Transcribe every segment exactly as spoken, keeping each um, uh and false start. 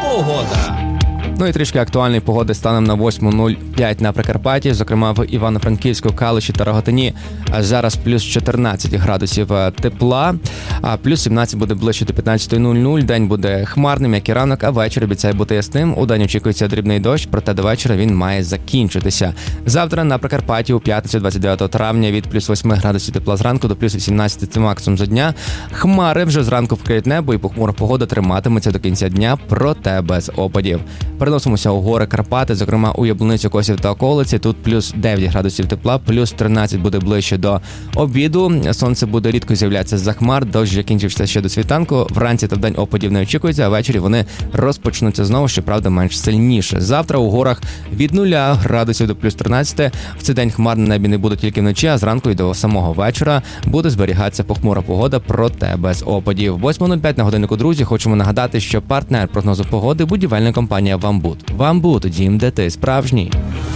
Погода. Ну і трішки актуальної погоди станом на восьму нуль п'ять на Прикарпатті, зокрема в Івано-Франківську, Калуші та Рогатині. Зараз плюс чотирнадцять градусів тепла, а плюс сімнадцять буде ближче до п'ятнадцятої нуль нуль. День буде хмарним, як і ранок, а вечір обіцяє бути ясним. У день очікується дрібний дощ, проте до вечора він має закінчитися. Завтра на Прикарпатті у п'ятницю двадцять дев'ятого травня від плюс восьми градусів тепла зранку до плюс вісімнадцяти – це максимум за дня. Хмари вже зранку вкриють небо і похмура погода триматиметься до кінця дня, проте без опадів. Переносимося у гори Карпати, зокрема у Яблуницю, Косів та околиці. Тут плюс дев'ять градусів тепла, плюс тринадцять буде ближче до обіду. Сонце буде рідко з'являтися з-за хмар, дощ закінчився ще до світанку. Вранці та вдень опадів не очікується, а ввечері вони розпочнуться знову, щоправда, менш сильніше. Завтра у горах від нуля градусів до плюс тринадцяти. В цей день хмар на небі не буде тільки вночі, а зранку і до самого вечора буде зберігатися похмура погода, проте без опадів. восьма нуль п'ять на годиннику, друзі. Хочемо нагадати, що партнер прогнозу погоди – будівельна компанія «Вамбут». «Вамбут» – дім, де ти справжній.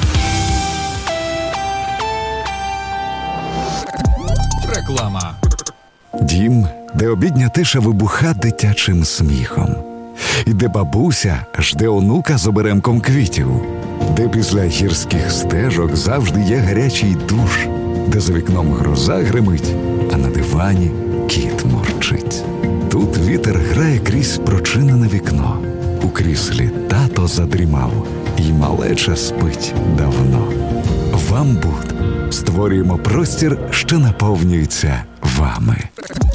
Реклама. Дім, де обідня тиша вибуха дитячим сміхом. І де бабуся жде онука з оберемком квітів. Де після гірських стежок завжди є гарячий душ. Де за вікном гроза гримить, а на дивані кіт мурчить. Тут вітер грає крізь прочинене вікно. У кріслі тато задрімав, і малеча спить давно. «Вамбут» створюємо простір, що наповнюється вами.